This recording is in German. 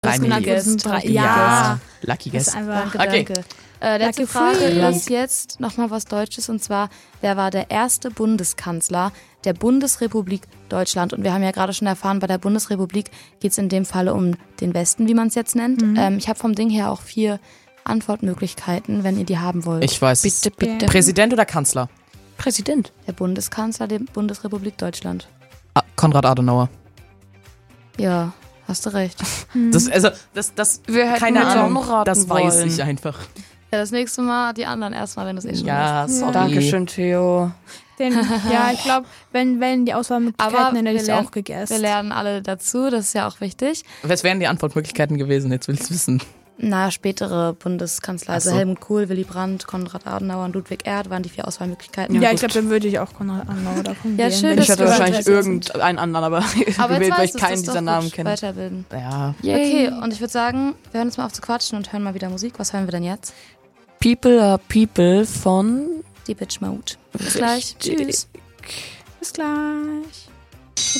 3 Millionen. Ja. Lucky Das Guess. ist einfach Danke. Letzte Lucky Frage Free. ist jetzt nochmal was Deutsches, und zwar, wer war der erste Bundeskanzler der Bundesrepublik Deutschland? Und wir haben ja gerade schon erfahren, bei der Bundesrepublik geht es in dem Falle um den Westen, wie man es jetzt nennt. Ich habe vom Ding her auch 4 Antwortmöglichkeiten, wenn ihr die haben wollt. Ich weiß. Bitte. Präsident oder Kanzler? Präsident. Der Bundeskanzler der Bundesrepublik Deutschland. Konrad Adenauer. Ja, hast du recht. Das Wir hätten keine jetzt auch Ahnung, noch raten das weiß wollen. ich einfach. Ja, das nächste Mal die anderen erstmal, wenn du es eh schon Ja, weißt. sorry. Dankeschön, Theo. Ja, ich glaube, wenn die Auswahlmöglichkeiten, Aber dann hätte ich wir es auch gegessen. Wir lernen alle dazu, das ist ja auch wichtig. Was wären die Antwortmöglichkeiten gewesen? Jetzt will ich es wissen. Na, spätere Bundeskanzler, also Ach so. Helmut Kohl, Willy Brandt, Konrad Adenauer und Ludwig Erhard waren die 4 Auswahlmöglichkeiten. Ja, ich glaube, dann würde ich auch Konrad Adenauer davon Ja, wählen, schön, wenn dass Ich hatte du wahrscheinlich Interesse hast. irgendeinen anderen, aber Aber gewählt, jetzt weil ich weißt du, keinen das ist dieser doch Namen gut. kenne. Weiterbilden. Ja. Okay, und ich würde sagen, wir hören uns mal auf zu quatschen und hören mal wieder Musik. Was hören wir denn jetzt? People are People von Die Bitch Mode. Bis gleich. Tschüss. Bis gleich.